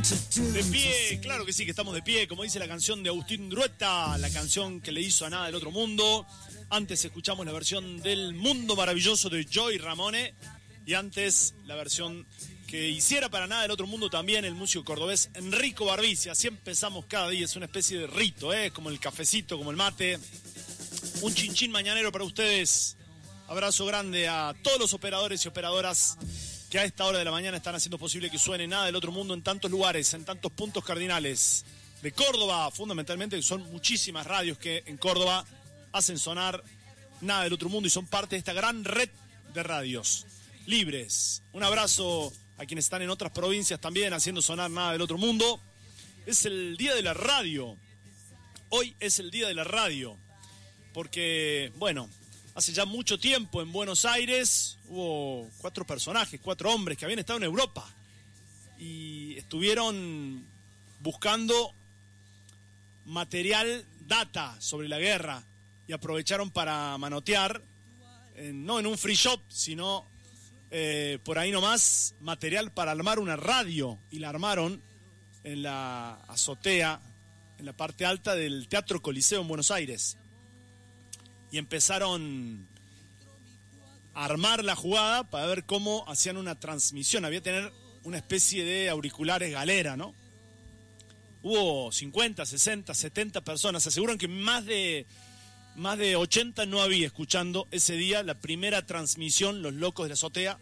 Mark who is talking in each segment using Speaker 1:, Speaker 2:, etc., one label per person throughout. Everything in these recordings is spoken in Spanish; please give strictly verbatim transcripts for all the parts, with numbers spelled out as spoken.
Speaker 1: De pie, claro que sí, que estamos de pie, como dice la canción de Agustín Drueta, la canción que le hizo a Nada del Otro Mundo. Antes escuchamos la versión del Mundo Maravilloso de Joey Ramone y antes la versión que hiciera para Nada del Otro Mundo también el músico cordobés Enrico Barbici. Así empezamos cada día, es una especie de rito, ¿eh? Como el cafecito, como el mate. Un chinchín mañanero para ustedes. Abrazo grande a todos los operadores y operadoras que a esta hora de la mañana están haciendo posible que suene Nada del Otro Mundo en tantos lugares, en tantos puntos cardinales de Córdoba, fundamentalmente, que son muchísimas radios que en Córdoba hacen sonar Nada del Otro Mundo y son parte de esta gran red de radios libres. Un abrazo a quienes están en otras provincias también haciendo sonar Nada del Otro Mundo. Es el día de la radio. Hoy es el día de la radio. Porque, bueno, hace ya mucho tiempo en Buenos Aires hubo cuatro personajes, cuatro hombres que habían estado en Europa y estuvieron buscando material, data sobre la guerra y aprovecharon para manotear, eh, no en un free shop, sino eh, por ahí nomás, material para armar una radio y la armaron en la azotea, en la parte alta del Teatro Coliseo en Buenos Aires. Y empezaron a armar la jugada para ver cómo hacían una transmisión. Había que tener una especie de auriculares galera, ¿no? Hubo cincuenta, sesenta, setenta personas. Aseguran que más de, más de ochenta no había escuchando ese día la primera transmisión, Los Locos de la Azotea.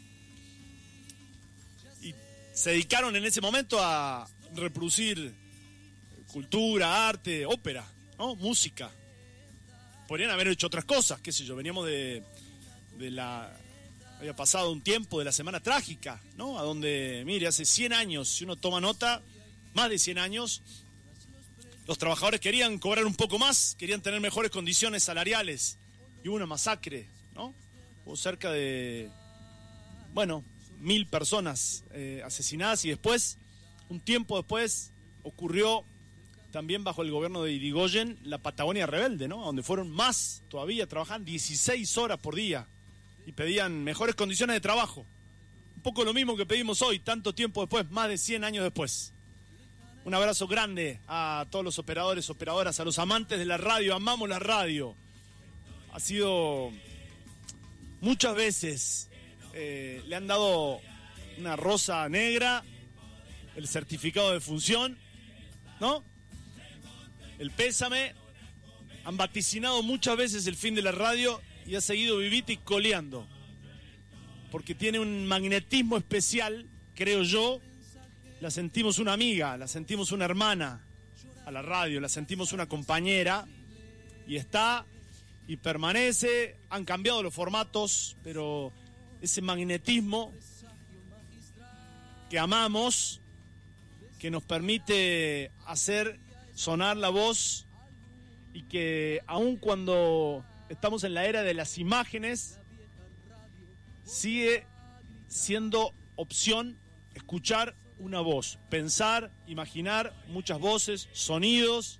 Speaker 1: Y se dedicaron en ese momento a reproducir cultura, arte, ópera, ¿no? Música. Podrían haber hecho otras cosas, qué sé yo, veníamos de, de la... Había pasado un tiempo de la Semana Trágica, ¿no? A donde, mire, hace cien años, si uno toma nota, más de cien años, los trabajadores querían cobrar un poco más, querían tener mejores condiciones salariales, y hubo una masacre, ¿no? Hubo cerca de, bueno, mil personas eh, asesinadas, y después, un tiempo después, ocurrió también bajo el gobierno de Irigoyen, la Patagonia Rebelde, ¿no? Donde fueron más todavía, trabajaban dieciséis horas por día y pedían mejores condiciones de trabajo. Un poco lo mismo que pedimos hoy, tanto tiempo después, más de cien años después. Un abrazo grande a todos los operadores, operadoras, a los amantes de la radio, amamos la radio. Ha sido muchas veces, eh, le han dado una rosa negra, el certificado de función, ¿no? El pésame, han vaticinado muchas veces el fin de la radio y ha seguido vivita y coleando. Porque tiene un magnetismo especial, creo yo. La sentimos una amiga, la sentimos una hermana a la radio, la sentimos una compañera. Y está y permanece, han cambiado los formatos, pero ese magnetismo que amamos, que nos permite hacer sonar la voz y que aun cuando estamos en la era de las imágenes sigue siendo opción escuchar una voz, pensar, imaginar muchas voces, sonidos,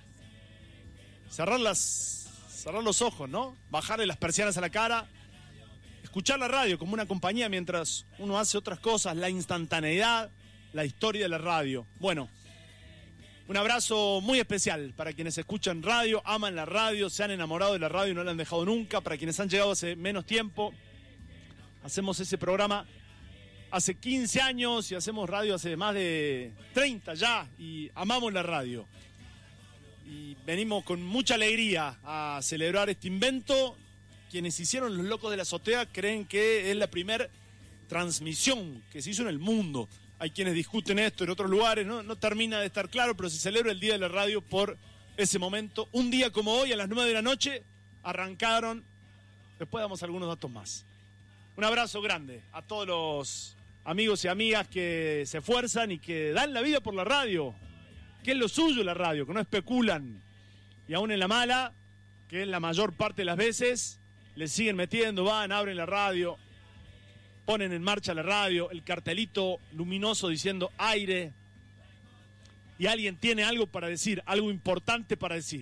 Speaker 1: cerrar las, cerrar los ojos, ¿no? Bajarle las persianas a la cara, escuchar la radio como una compañía mientras uno hace otras cosas, la instantaneidad, la historia de la radio. Bueno, un abrazo muy especial para quienes escuchan radio, aman la radio, se han enamorado de la radio y no la han dejado nunca. Para quienes han llegado hace menos tiempo, hacemos ese programa hace quince años y hacemos radio hace más de treinta ya y amamos la radio. Y venimos con mucha alegría a celebrar este invento. Quienes hicieron Los Locos de la Azotea creen que es la primera transmisión que se hizo en el mundo. Hay quienes discuten esto en otros lugares, ¿no? No termina de estar claro, pero se celebra el Día de la Radio por ese momento. Un día como hoy, a las nueve de la noche, arrancaron. Después damos algunos datos más. Un abrazo grande a todos los amigos y amigas que se esfuerzan y que dan la vida por la radio, que es lo suyo la radio, que no especulan. Y aún en la mala, que es la mayor parte de las veces, le siguen metiendo, van, abren la radio, ponen en marcha la radio, el cartelito luminoso diciendo aire, y alguien tiene algo para decir, algo importante para decir.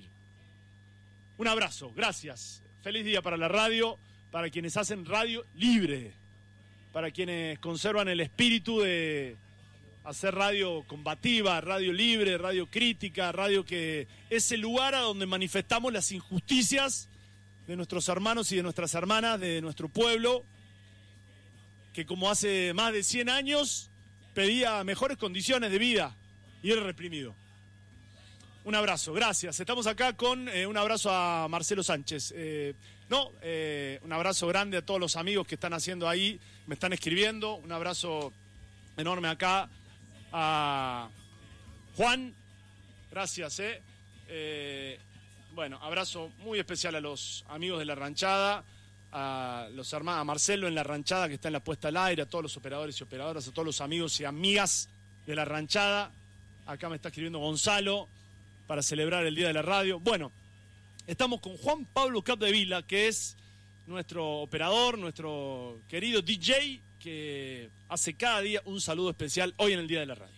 Speaker 1: Un abrazo, gracias. Feliz día para la radio, para quienes hacen radio libre, para quienes conservan el espíritu de hacer radio combativa, radio libre, radio crítica, radio que es el lugar a donde manifestamos las injusticias de nuestros hermanos y de nuestras hermanas, de nuestro pueblo, que como hace más de cien años pedía mejores condiciones de vida y era reprimido. Un abrazo, gracias. Estamos acá con eh, un abrazo a Marcelo Sánchez. Eh, no, eh, un abrazo grande a todos los amigos que están haciendo ahí, me están escribiendo. Un abrazo enorme acá a Juan, gracias. Eh. Eh, bueno, abrazo muy especial a los amigos de La Ranchada, a los hermanos, a Marcelo en La Ranchada que está en la puesta al aire, a todos los operadores y operadoras, a todos los amigos y amigas de La Ranchada. Acá me está escribiendo Gonzalo para celebrar el Día de la Radio. Bueno, estamos con Juan Pablo Capdevila, que es nuestro operador, nuestro querido D J, que hace cada día un saludo especial hoy en el Día de la Radio.